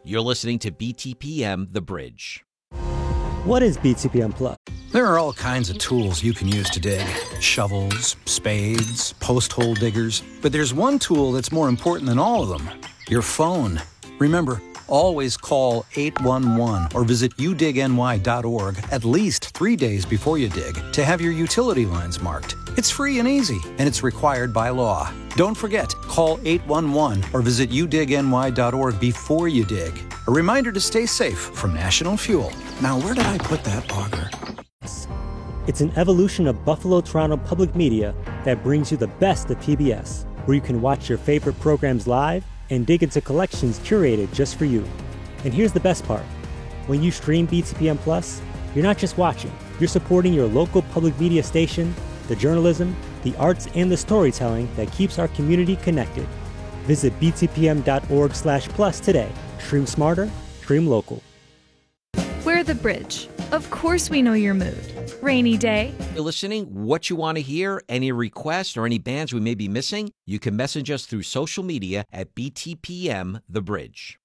You're listening to BTPM The Bridge. What is BTPM Plus? There are all kinds of tools you can use to dig. Shovels, spades, post-hole diggers. But there's one tool that's more important than all of them. Your phone. Remember, always call 811 or visit udigny.org at least 3 days before you dig to have your utility lines marked. It's free and easy, and it's required by law. Don't forget, call 811 or visit udigny.org before you dig. A reminder to stay safe from National Fuel. Now, where did I put that auger? It's an evolution of Buffalo Toronto Public Media that brings you the best of PBS, where you can watch your favorite programs live and dig into collections curated just for you. And here's the best part. When you stream BTPM Plus, you're not just watching, you're supporting your local public media station, the journalism, the arts, and the storytelling that keeps our community connected. Visit btpm.org/plus today. Stream smarter, stream local. We're The Bridge. Of course we know your mood. Rainy day. You're listening, what you want to hear, any requests or any bands we may be missing, you can message us through social media at BTPM The Bridge.